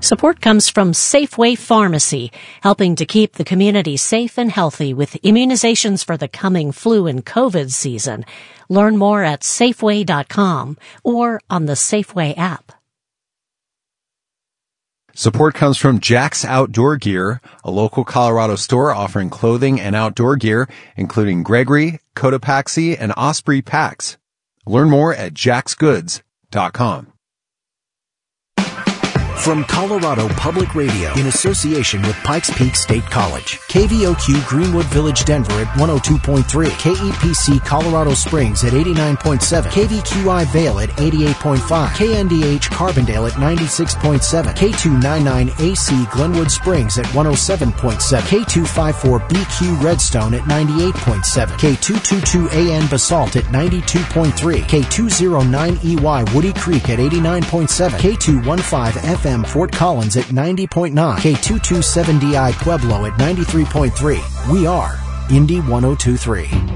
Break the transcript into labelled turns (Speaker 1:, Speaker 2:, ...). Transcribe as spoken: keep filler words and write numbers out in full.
Speaker 1: Support comes from Safeway Pharmacy, helping to keep the community safe and healthy with immunizations for the coming flu and COVID season. Learn more at Safeway dot com or on the Safeway app.
Speaker 2: Support comes from Jack's Outdoor Gear, a local Colorado store offering clothing and outdoor gear, including Gregory, Cotopaxi, and Osprey packs. Learn more at jacks goods dot com.
Speaker 3: From Colorado Public Radio, in association with Pikes Peak State College, K V O Q Greenwood Village Denver at one oh two point three, K E P C Colorado Springs at eighty-nine point seven, K V Q I Vail at eighty-eight point five, K N D H Carbondale at ninety-six point seven, K two ninety-nine A C Glenwood Springs at one oh seven point seven, K two fifty-four B Q Redstone at ninety-eight point seven, K two twenty-two A N Basalt at ninety-two point three, K two oh nine E Y Woody Creek at eighty-nine point seven, K two fifteen F M Fort Collins at ninety point nine, K two twenty-seven D I Pueblo at ninety-three point three. We are Indy one oh two point three.